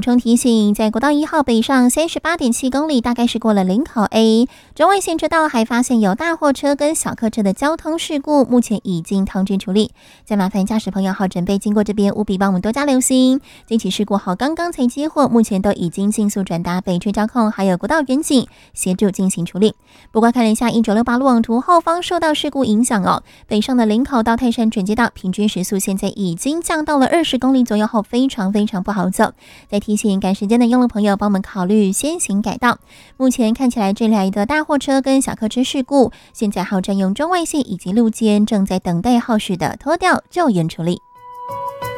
充提醒，在国道1号北上38.7公里，大概是过了林口 A 中外线车道，还发现有大货车跟小客车的交通事故，目前已经通知处理。再麻烦驾驶朋友好准备经过这边，务必帮我们多加留心。近期事故好刚刚才接获，目前都已经尽速转达北区交控还有国道远警协助进行处理。不过看了一下1968路网图，后方受到事故影响哦，北上的林口到泰山转接道平均时速现在已经降到了20公里左右后，非常不好走。再提醒赶时间的用路朋友，帮我们考虑先行改道。目前看起来这来的大货车跟小客车事故，现在还有占用中外线以及路肩，正在等待后续的拖吊救援处理。